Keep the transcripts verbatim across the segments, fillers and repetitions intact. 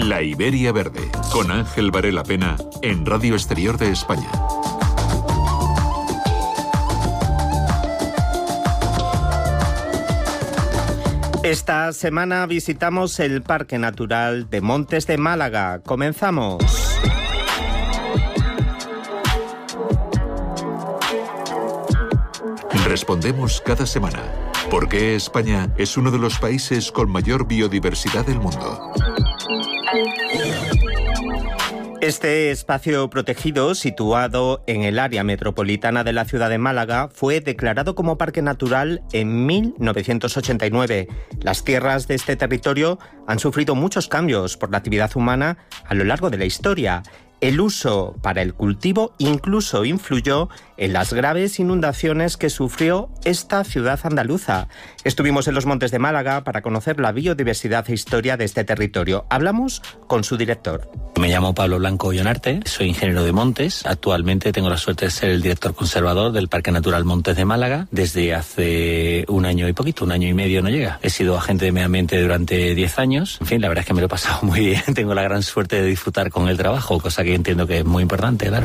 La Iberia Verde, con Ángel Varela Pena, en Radio Exterior de España. Esta semana visitamos el Parque Natural de Montes de Málaga. Comenzamos. Respondemos cada semana por qué España es uno de los países con mayor biodiversidad del mundo. Este espacio protegido, situado en el área metropolitana de la ciudad de Málaga, fue declarado como parque natural en mil novecientos ochenta y nueve. Las tierras de este territorio han sufrido muchos cambios por la actividad humana a lo largo de la historia. El uso para el cultivo incluso influyó en las graves inundaciones que sufrió esta ciudad andaluza. Estuvimos en los Montes de Málaga para conocer la biodiversidad e historia de este territorio. Hablamos con su director. Me llamo Pablo Blanco Llonarte, soy ingeniero de montes. Actualmente tengo la suerte de ser el director conservador del Parque Natural Montes de Málaga desde hace un año y poquito, un año y medio no llega. He sido agente de medio ambiente durante diez años. En fin, la verdad es que me lo he pasado muy bien. Tengo la gran suerte de disfrutar con el trabajo, cosa que entiendo que es muy importante, claro.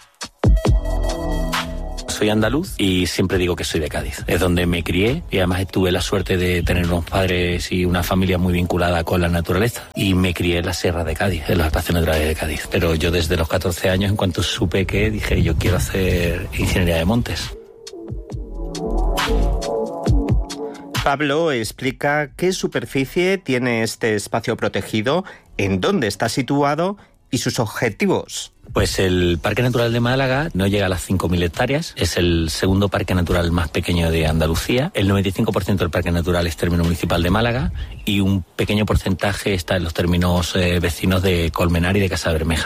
Soy andaluz y siempre digo que soy de Cádiz. Es donde me crié y además tuve la suerte de tener unos padres y una familia muy vinculada con la naturaleza. Y me crié en la Sierra de Cádiz, en los espacios naturales de Cádiz. Pero yo desde los catorce años, en cuanto supe que, dije yo quiero hacer ingeniería de montes. Pablo explica qué superficie tiene este espacio protegido, en dónde está situado y sus objetivos. Pues el Parque Natural de Málaga no llega a las cinco mil hectáreas, es el segundo parque natural más pequeño de Andalucía. El noventa y cinco por ciento del parque natural es término municipal de Málaga y un pequeño porcentaje está en los términos eh, vecinos de Colmenar y de Casabermeja.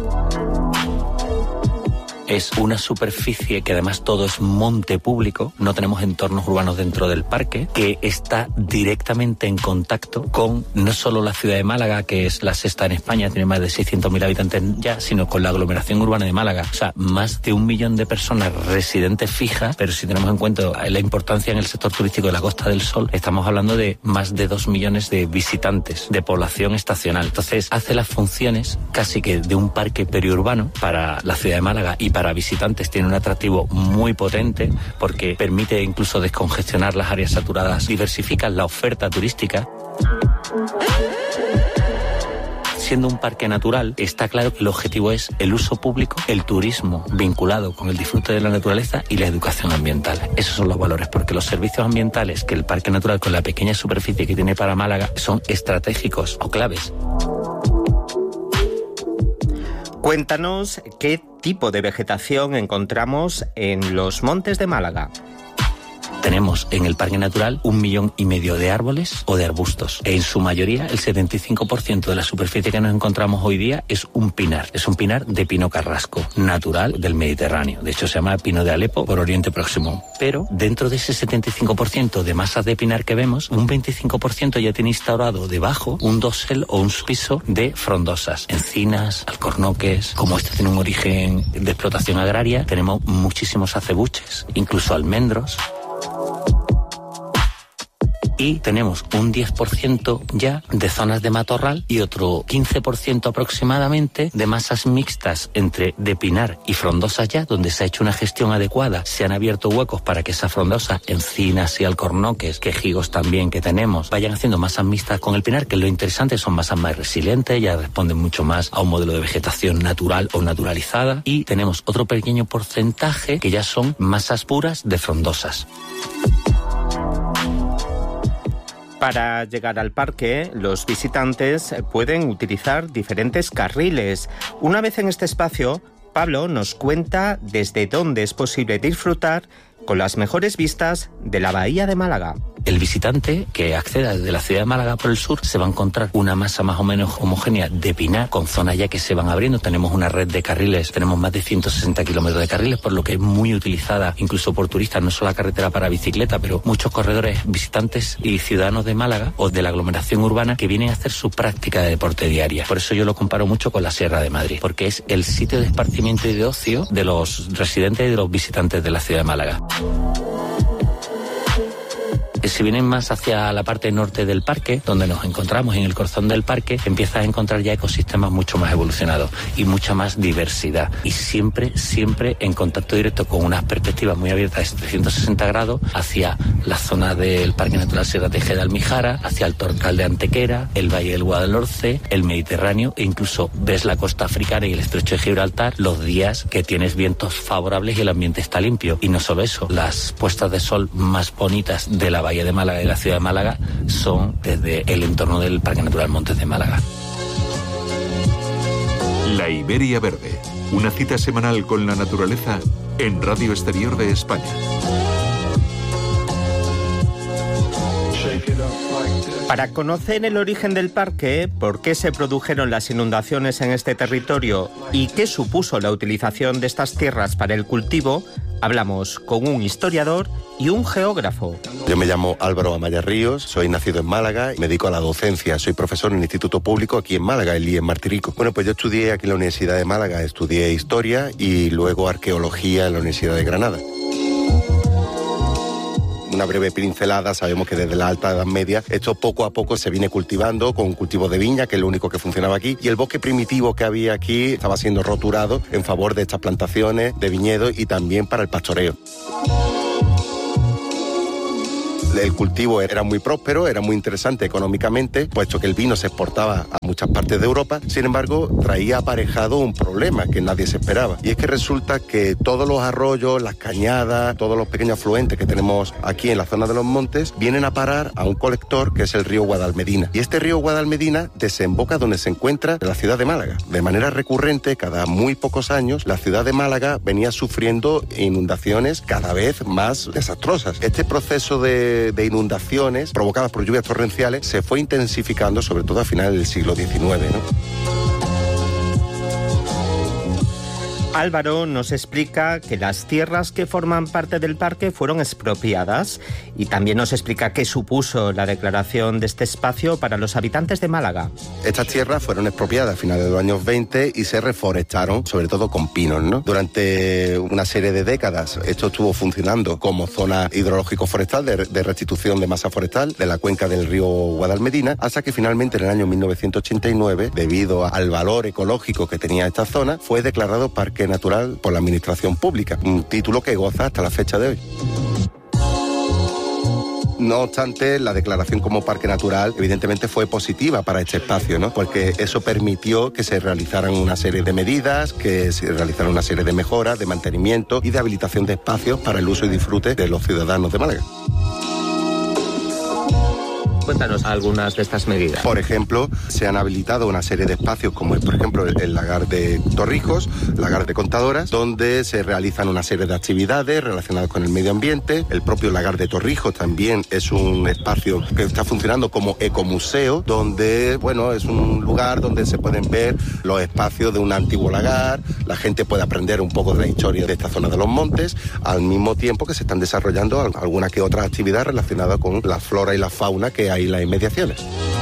Es una superficie que además todo es monte público, no tenemos entornos urbanos dentro del parque, que está directamente en contacto con no solo la ciudad de Málaga, que es la sexta en España, tiene más de seiscientos mil habitantes ya, sino con la aglomeración urbana de Málaga. O sea, más de un millón de personas residentes fijas, pero si tenemos en cuenta la importancia en el sector turístico de la Costa del Sol, estamos hablando de más de dos millones de visitantes, de población estacional. Entonces, hace las funciones casi que de un parque periurbano para la ciudad de Málaga y para para visitantes. Tiene un atractivo muy potente porque permite incluso descongestionar las áreas saturadas, diversifica la oferta turística. Siendo un parque natural, está claro que el objetivo es el uso público, el turismo vinculado con el disfrute de la naturaleza y la educación ambiental. Esos son los valores, porque los servicios ambientales que el parque natural, con la pequeña superficie que tiene para Málaga, son estratégicos o claves. Cuéntanos qué tipo de vegetación encontramos en los Montes de Málaga. Tenemos en el parque natural un millón y medio de árboles o de arbustos. En su mayoría, el setenta y cinco por ciento de la superficie que nos encontramos hoy día es un pinar. Es un pinar de pino carrasco, natural del Mediterráneo. De hecho, se llama pino de Alepo por Oriente Próximo. Pero dentro de ese setenta y cinco por ciento de masas de pinar que vemos, un veinticinco por ciento ya tiene instaurado debajo un dosel o un piso de frondosas. Encinas, alcornoques. Como este tiene un origen de explotación agraria, tenemos muchísimos acebuches, incluso almendros. Y tenemos un diez por ciento ya de zonas de matorral y otro quince por ciento aproximadamente de masas mixtas entre de pinar y frondosas ya, donde se ha hecho una gestión adecuada. Se han abierto huecos para que esas frondosas, encinas y alcornoques, quejigos también que tenemos, vayan haciendo masas mixtas con el pinar, que lo interesante son masas más resilientes, ya responden mucho más a un modelo de vegetación natural o naturalizada. Y tenemos otro pequeño porcentaje que ya son masas puras de frondosas. Para llegar al parque, los visitantes pueden utilizar diferentes carriles. Una vez en este espacio, Pablo nos cuenta desde dónde es posible disfrutar con las mejores vistas de la bahía de Málaga. El visitante que acceda desde la ciudad de Málaga por el sur se va a encontrar una masa más o menos homogénea de pinar con zonas ya que se van abriendo. Tenemos una red de carriles, tenemos más de ciento sesenta kilómetros de carriles, por lo que es muy utilizada incluso por turistas, no solo la carretera para bicicleta, pero muchos corredores, visitantes y ciudadanos de Málaga o de la aglomeración urbana que vienen a hacer su práctica de deporte diaria. Por eso yo lo comparo mucho con la Sierra de Madrid, porque es el sitio de esparcimiento y de ocio de los residentes y de los visitantes de la ciudad de Málaga. Si vienen más hacia la parte norte del parque, donde nos encontramos en el corazón del parque, empiezas a encontrar ya ecosistemas mucho más evolucionados y mucha más diversidad. Y siempre, siempre en contacto directo con unas perspectivas muy abiertas de trescientos sesenta grados hacia la zona del Parque Natural Sierra Tejeda de Almijara, hacia el Torcal de Antequera, el Valle del Guadalhorce, el Mediterráneo, e incluso ves la costa africana y el estrecho de Gibraltar los días que tienes vientos favorables y el ambiente está limpio. Y no solo eso, las puestas de sol más bonitas de la Bahía de Málaga y la ciudad de Málaga son desde el entorno del Parque Natural Montes de Málaga. La Iberia Verde, una cita semanal con la naturaleza en Radio Exterior de España. Para conocer el origen del parque, por qué se produjeron las inundaciones en este territorio y qué supuso la utilización de estas tierras para el cultivo, hablamos con un historiador y un geógrafo. Yo me llamo Álvaro Amaya Ríos, soy nacido en Málaga y me dedico a la docencia. Soy profesor en el Instituto Público aquí en Málaga, el I E en Martirico. Bueno, pues yo estudié aquí en la Universidad de Málaga, estudié Historia y luego Arqueología en la Universidad de Granada. Una breve pincelada, sabemos que desde la Alta Edad Media esto poco a poco se viene cultivando con cultivos de viña, que es lo único que funcionaba aquí, y el bosque primitivo que había aquí estaba siendo roturado en favor de estas plantaciones de viñedos y también para el pastoreo. El cultivo era muy próspero, era muy interesante económicamente, puesto que el vino se exportaba a muchas partes de Europa. Sin embargo, traía aparejado un problema que nadie se esperaba. Y es que resulta que todos los arroyos, las cañadas, todos los pequeños afluentes que tenemos aquí en la zona de los montes, vienen a parar a un colector que es el río Guadalmedina. Y este río Guadalmedina desemboca donde se encuentra la ciudad de Málaga. De manera recurrente, cada muy pocos años, la ciudad de Málaga venía sufriendo inundaciones cada vez más desastrosas. Este proceso de de inundaciones provocadas por lluvias torrenciales se fue intensificando, sobre todo a finales del siglo diecinueve, ¿no? Álvaro nos explica que las tierras que forman parte del parque fueron expropiadas y también nos explica qué supuso la declaración de este espacio para los habitantes de Málaga. Estas tierras fueron expropiadas a finales de los años veinte y se reforestaron, sobre todo con pinos, ¿no? Durante una serie de décadas esto estuvo funcionando como zona hidrológico forestal de, de restitución de masa forestal de la cuenca del río Guadalmedina, hasta que finalmente en el año mil novecientos ochenta y nueve, debido al valor ecológico que tenía esta zona, fue declarado parque natural por la administración pública, un título que goza hasta la fecha de hoy. No obstante, la declaración como parque natural evidentemente fue positiva para este espacio, ¿no? Porque eso permitió que se realizaran una serie de medidas, que se realizaran una serie de mejoras, de mantenimiento y de habilitación de espacios para el uso y disfrute de los ciudadanos de Málaga. Cuéntanos algunas de estas medidas. Por ejemplo, se han habilitado una serie de espacios como es, por ejemplo, el, el lagar de Torrijos, lagar de Contadoras, donde se realizan una serie de actividades relacionadas con el medio ambiente. El propio lagar de Torrijos también es un espacio que está funcionando como ecomuseo, donde, bueno, es un lugar donde se pueden ver los espacios de un antiguo lagar, la gente puede aprender un poco de la historia de esta zona de los montes, al mismo tiempo que se están desarrollando alguna que otra actividad relacionada con la flora y la fauna que hay y las inmediaciones.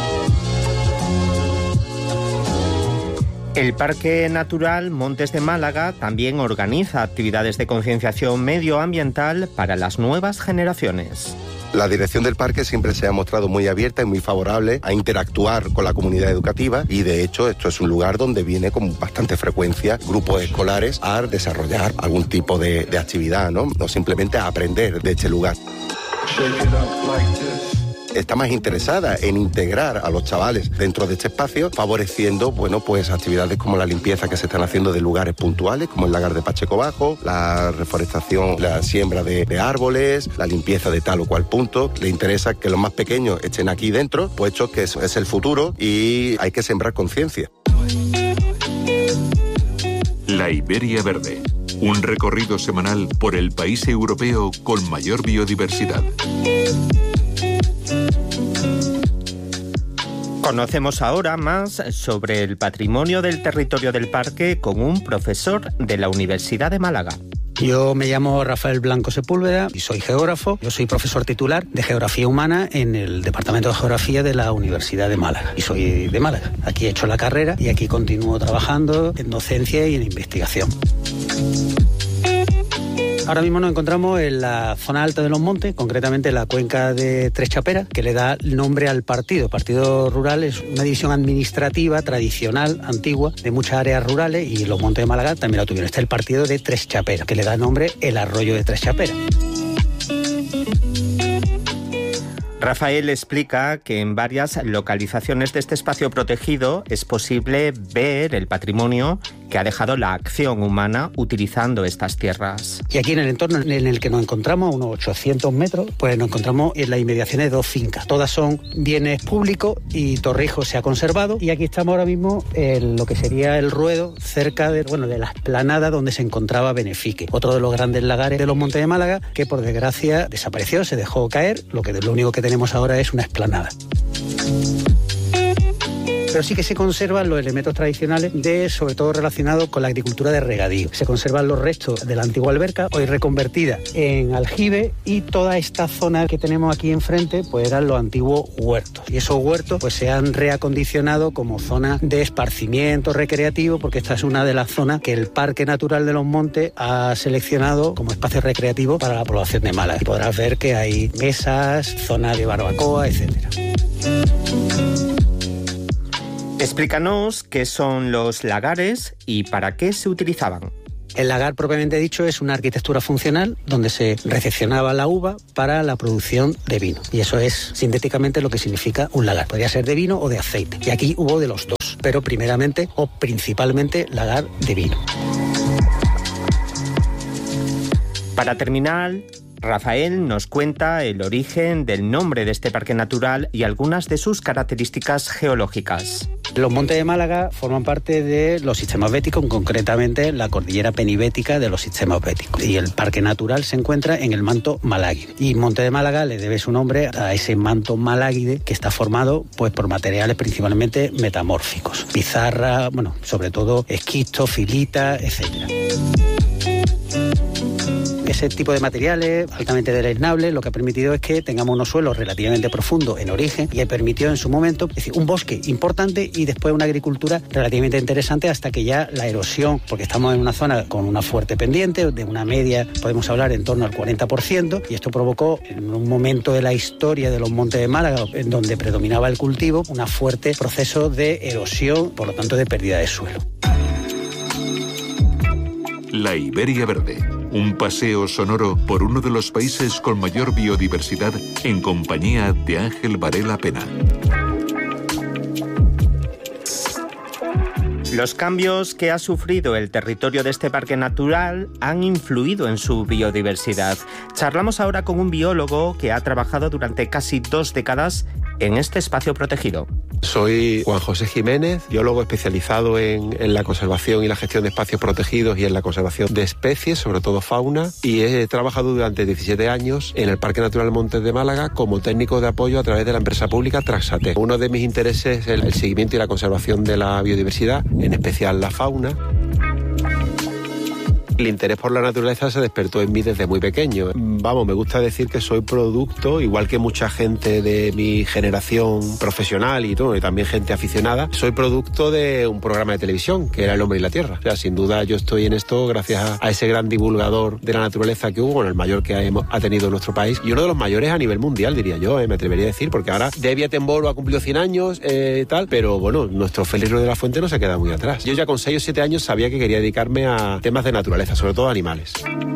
El Parque Natural Montes de Málaga también organiza actividades de concienciación medioambiental para las nuevas generaciones. La dirección del parque siempre se ha mostrado muy abierta y muy favorable a interactuar con la comunidad educativa y de hecho esto es un lugar donde viene con bastante frecuencia grupos escolares a desarrollar algún tipo de, de actividad, ¿no? O simplemente a aprender de este lugar. Está más interesada en integrar a los chavales dentro de este espacio, favoreciendo, bueno, pues actividades como la limpieza que se están haciendo de lugares puntuales, como el lagar de Pacheco Bajo, la reforestación, la siembra de, de árboles, la limpieza de tal o cual punto. Le interesa que los más pequeños estén aquí dentro, puesto que eso es el futuro y hay que sembrar conciencia. La Iberia Verde, un recorrido semanal por el país europeo con mayor biodiversidad. Conocemos ahora más sobre el patrimonio del territorio del parque con un profesor de la Universidad de Málaga. Yo me llamo Rafael Blanco Sepúlveda y soy geógrafo. Yo soy profesor titular de Geografía Humana en el Departamento de Geografía de la Universidad de Málaga. Y soy de Málaga. Aquí he hecho la carrera y aquí continúo trabajando en docencia y en investigación. Ahora mismo nos encontramos en la zona alta de los montes, concretamente en la cuenca de Tres Chaperas, que le da nombre al partido. El Partido Rural es una división administrativa tradicional, antigua, de muchas áreas rurales, y los montes de Málaga también lo tuvieron. Está el partido de Tres Chaperas, que le da nombre el arroyo de Tres Chaperas. Rafael explica que en varias localizaciones de este espacio protegido es posible ver el patrimonio que ha dejado la acción humana utilizando estas tierras. Y aquí en el entorno en el que nos encontramos, a unos ochocientos metros, pues nos encontramos en las inmediaciones de dos fincas. Todas son bienes públicos y Torrijos se ha conservado. Y aquí estamos ahora mismo en lo que sería el ruedo, cerca de, bueno, de la explanada donde se encontraba Benefique, otro de los grandes lagares de los Montes de Málaga, que por desgracia desapareció, se dejó caer. Lo que lo único que tenemos ahora es una explanada. Pero sí que se conservan los elementos tradicionales, de, sobre todo relacionados con la agricultura de regadío. Se conservan los restos de la antigua alberca, hoy reconvertida en aljibe, y toda esta zona que tenemos aquí enfrente pues eran los antiguos huertos. Y esos huertos pues se han reacondicionado como zona de esparcimiento recreativo, porque esta es una de las zonas que el Parque Natural de los Montes ha seleccionado como espacio recreativo para la población de Málaga. Y podrás ver que hay mesas, zona de barbacoa, etcétera. Explícanos qué son los lagares y para qué se utilizaban. El lagar propiamente dicho es una arquitectura funcional donde se recepcionaba la uva para la producción de vino. Y eso es sintéticamente lo que significa un lagar. Podría ser de vino o de aceite. Y aquí hubo de los dos, pero primeramente o principalmente lagar de vino. Para terminar, Rafael nos cuenta el origen del nombre de este parque natural y algunas de sus características geológicas. Los montes de Málaga forman parte de los sistemas béticos, concretamente la cordillera penibética de los sistemas béticos. Y el parque natural se encuentra en el manto maláguide. Y Monte de Málaga le debe su nombre a ese manto maláguide que está formado pues, por materiales principalmente metamórficos. Pizarra, bueno, sobre todo esquisto, filita, etcétera. Ese tipo de materiales altamente drenables lo que ha permitido es que tengamos unos suelos relativamente profundos en origen y ha permitido en su momento, es decir, un bosque importante y después una agricultura relativamente interesante hasta que ya la erosión, porque estamos en una zona con una fuerte pendiente, de una media podemos hablar en torno al cuarenta por ciento, y esto provocó en un momento de la historia de los Montes de Málaga, en donde predominaba el cultivo, un fuerte proceso de erosión, por lo tanto de pérdida de suelo. La Iberia Verde, un paseo sonoro por uno de los países con mayor biodiversidad en compañía de Ángel Varela Pena. Los cambios que ha sufrido el territorio de este parque natural han influido en su biodiversidad. Charlamos ahora con un biólogo que ha trabajado durante casi dos décadas en este espacio protegido. Soy Juan José Jiménez, biólogo especializado en, en la conservación y la gestión de espacios protegidos y en la conservación de especies, sobre todo fauna, y he trabajado durante diecisiete años en el Parque Natural Montes de Málaga como técnico de apoyo a través de la empresa pública Traxate. Uno de mis intereses es el, el seguimiento y la conservación de la biodiversidad, en especial la fauna. El interés por la naturaleza se despertó en mí desde muy pequeño. Vamos, me gusta decir que soy producto, igual que mucha gente de mi generación profesional y, todo, y también gente aficionada, soy producto de un programa de televisión que era El Hombre y la Tierra. O sea, sin duda yo estoy en esto gracias a, a ese gran divulgador de la naturaleza que hubo, bueno, el mayor que ha, ha tenido nuestro país y uno de los mayores a nivel mundial, diría yo, eh, me atrevería a decir, porque ahora Debbie Attenborough ha cumplido cien años, eh, tal, pero bueno, nuestro Félix Ruiz de la Fuente no se queda muy atrás. Yo ya con seis o siete años sabía que quería dedicarme a temas de naturaleza, sobre todo animales.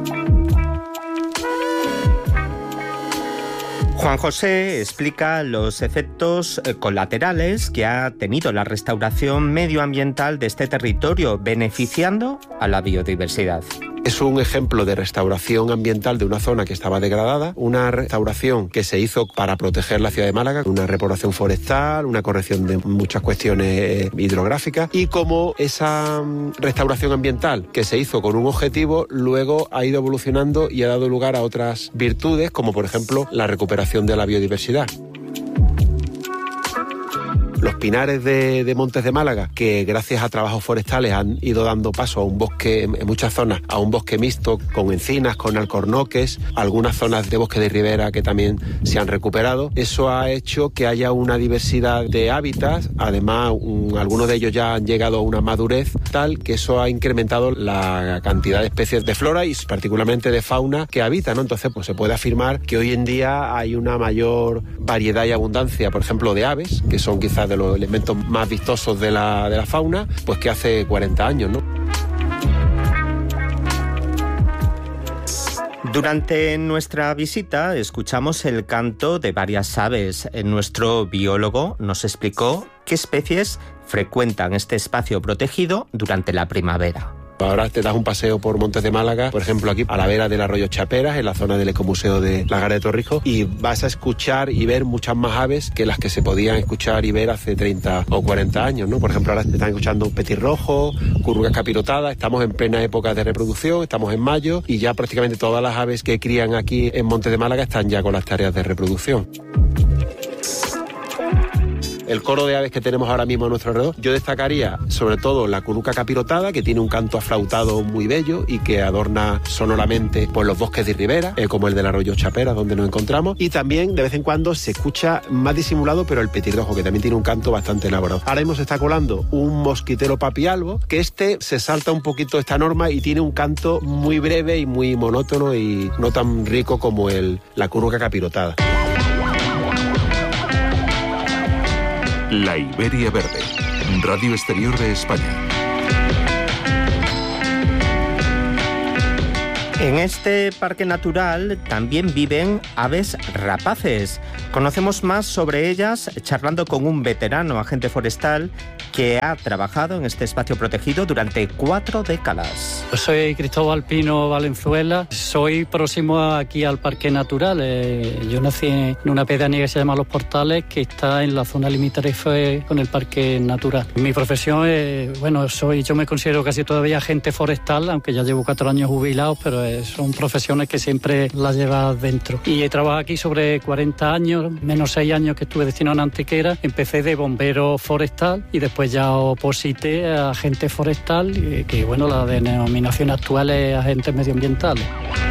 Juan José explica los efectos colaterales que ha tenido la restauración medioambiental de este territorio, beneficiando a la biodiversidad. Es un ejemplo de restauración ambiental de una zona que estaba degradada, una restauración que se hizo para proteger la ciudad de Málaga, una repoblación forestal, una corrección de muchas cuestiones hidrográficas, y como esa restauración ambiental que se hizo con un objetivo, luego ha ido evolucionando y ha dado lugar a otras virtudes, como por ejemplo la recuperación de la biodiversidad. Los pinares de, de Montes de Málaga, que gracias a trabajos forestales han ido dando paso a un bosque, en muchas zonas, a un bosque mixto con encinas, con alcornoques, algunas zonas de bosque de ribera que también se han recuperado. Eso ha hecho que haya una diversidad de hábitats, además un, algunos de ellos ya han llegado a una madurez tal que eso ha incrementado la cantidad de especies de flora y particularmente de fauna que habita, ¿no? Entonces, pues se puede afirmar que hoy en día hay una mayor variedad y abundancia, por ejemplo, de aves, que son quizás de los elementos más vistosos de la, de la fauna, pues que hace cuarenta años, ¿no? Durante nuestra visita escuchamos el canto de varias aves. Nuestro biólogo nos explicó qué especies frecuentan este espacio protegido durante la primavera. Ahora te das un paseo por Montes de Málaga, por ejemplo aquí a la vera del arroyo Chaperas, en la zona del Ecomuseo de la Gara de Torrijos, y vas a escuchar y ver muchas más aves que las que se podían escuchar y ver hace treinta o cuarenta años, ¿no? Por ejemplo, ahora te están escuchando un petirrojo, currucas capirotadas, estamos en plena época de reproducción, estamos en mayo, y ya prácticamente todas las aves que crían aquí en Montes de Málaga están ya con las tareas de reproducción. El coro de aves que tenemos ahora mismo a nuestro alrededor, yo destacaría sobre todo la curuca capirotada, que tiene un canto aflautado muy bello y que adorna sonoramente pues, los bosques de ribera, eh, como el del arroyo Chapera, donde nos encontramos, y también de vez en cuando se escucha más disimulado, pero el petirrojo, que también tiene un canto bastante elaborado. Ahora mismo se está colando un mosquitero papialbo, que este se salta un poquito esta norma y tiene un canto muy breve y muy monótono y no tan rico como el, la curuca capirotada. La Iberia Verde, Radio Exterior de España. En este parque natural también viven aves rapaces. Conocemos más sobre ellas charlando con un veterano agente forestal que ha trabajado en este espacio protegido durante cuatro décadas. Soy Cristóbal Pino Valenzuela, soy próximo aquí al Parque Natural. Eh, yo nací en una pedanía que se llama Los Portales, que está en la zona limítrofe con el Parque Natural. Mi profesión es, bueno, soy, yo me considero casi todavía agente forestal, aunque ya llevo cuatro años jubilado, pero eh, son profesiones que siempre las llevas dentro. Y he trabajado aquí sobre cuarenta años, menos seis años que estuve destinado en Antequera. Empecé de bombero forestal y después ya oposité a agente forestal, que, que bueno, la denominación actual es agentes medioambientales.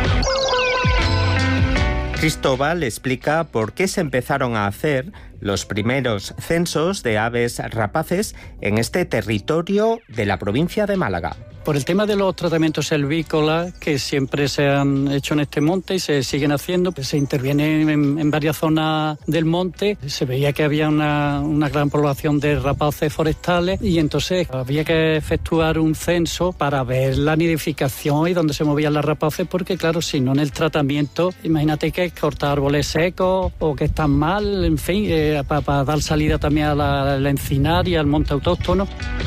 Cristóbal explica por qué se empezaron a hacer los primeros censos de aves rapaces en este territorio de la provincia de Málaga. Por el tema de los tratamientos silvícolas que siempre se han hecho en este monte y se siguen haciendo, pues se interviene en, en varias zonas del monte. Se veía que había una, una gran población de rapaces forestales y entonces había que efectuar un censo para ver la nidificación y dónde se movían las rapaces, porque claro, si no en el tratamiento, imagínate que es cortar árboles secos o que están mal, en fin, eh, para, para dar salida también a la, a la encinar y al monte autóctono.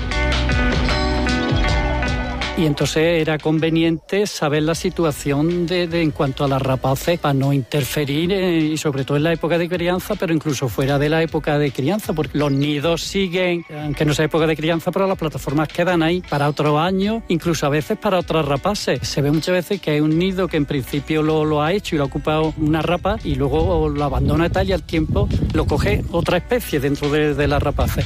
Y entonces era conveniente saber la situación de, de en cuanto a las rapaces para no interferir eh, y sobre todo en la época de crianza, pero incluso fuera de la época de crianza, porque los nidos siguen, aunque no sea época de crianza, pero las plataformas quedan ahí para otros años, incluso a veces para otras rapaces. Se ve muchas veces que hay un nido que en principio lo, lo ha hecho y lo ha ocupado una rapa y luego lo abandona tal y al tiempo lo coge otra especie dentro de, de las rapaces.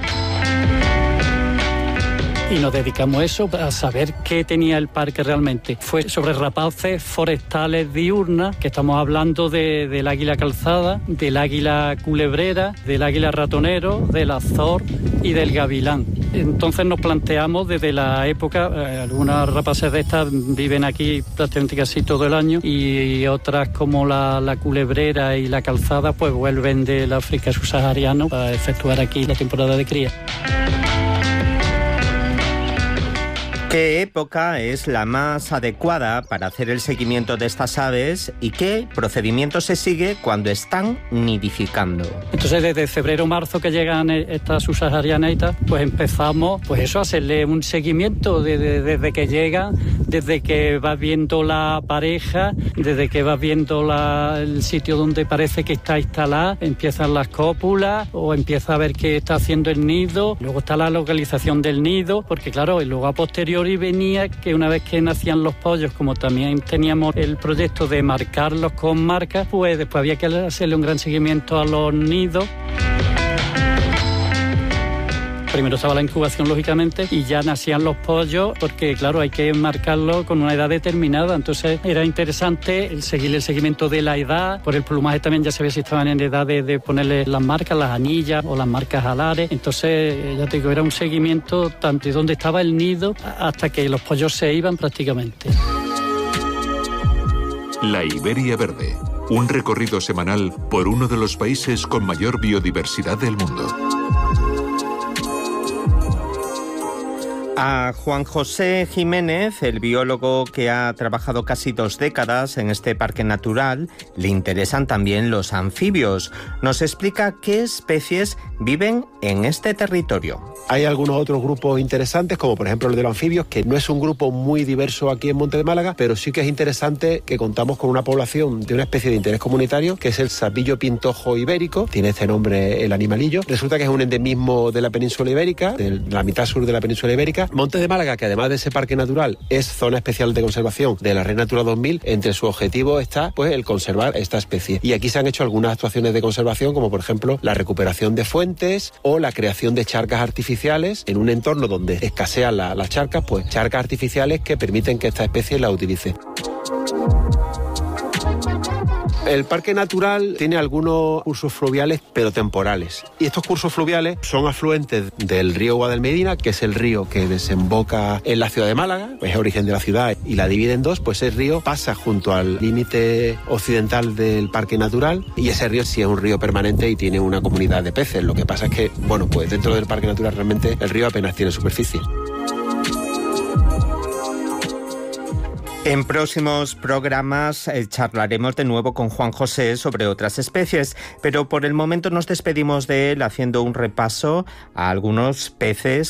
Y nos dedicamos a eso, a saber qué tenía el parque realmente. Fue sobre rapaces forestales diurnas, que estamos hablando de, del águila calzada, del águila culebrera, del águila ratonero, del azor y del gavilán. Entonces nos planteamos desde la época, eh, algunas rapaces de estas viven aquí prácticamente casi todo el año y otras como la, la culebrera y la calzada pues vuelven del África subsahariano para efectuar aquí la temporada de cría. ¿Qué época es la más adecuada para hacer el seguimiento de estas aves y qué procedimiento se sigue cuando están nidificando? Entonces, desde febrero o marzo que llegan estas subsaharianas, pues empezamos pues eso, a hacerle un seguimiento desde, desde que llegan, desde que vas viendo la pareja, desde que vas viendo la, el sitio donde parece que está instalada, empiezan las cópulas o empieza a ver qué está haciendo el nido, luego está la localización del nido, porque claro, luego a posteriori y venía que una vez que nacían los pollos, como también teníamos el proyecto de marcarlos con marcas, pues después había que hacerle un gran seguimiento a los nidos. Primero estaba la incubación, lógicamente, y ya nacían los pollos, porque claro, hay que marcarlo con una edad determinada. Entonces era interesante el seguir el seguimiento de la edad. Por el plumaje también ya sabía si estaban en edad de, de ponerle las marcas, las anillas o las marcas alares. Entonces, ya te digo, era un seguimiento tanto de dónde estaba el nido hasta que los pollos se iban prácticamente. La Iberia Verde, un recorrido semanal por uno de los países con mayor biodiversidad del mundo. A Juan José Jiménez, el biólogo que ha trabajado casi dos décadas en este parque natural, le interesan también los anfibios. Nos explica qué especies viven en este territorio. Hay algunos otros grupos interesantes, como por ejemplo el de los anfibios, que no es un grupo muy diverso aquí en Monte de Málaga, pero sí que es interesante que contamos con una población de una especie de interés comunitario, que es el sapillo pintojo ibérico. Tiene este nombre el animalillo. Resulta que es un endemismo de la península ibérica, de la mitad sur de la península ibérica. Monte de Málaga, que además de ese parque natural es zona especial de conservación de la Red Natura dos mil, entre su objetivo está pues el conservar esta especie. Y aquí se han hecho algunas actuaciones de conservación, como por ejemplo la recuperación de fuentes o la creación de charcas artificiales en un entorno donde escasean la, las charcas, pues charcas artificiales que permiten que esta especie la utilice. El parque natural tiene algunos cursos fluviales, pero temporales. Y estos cursos fluviales son afluentes del río Guadalmedina, que es el río que desemboca en la ciudad de Málaga, es origen de la ciudad y la divide en dos. Pues ese río pasa junto al límite occidental del parque natural, y ese río sí es un río permanente y tiene una comunidad de peces. Lo que pasa es que, bueno, pues dentro del parque natural realmente el río apenas tiene superficie. En próximos programas eh, charlaremos de nuevo con Juan José sobre otras especies, pero por el momento nos despedimos de él haciendo un repaso a algunos peces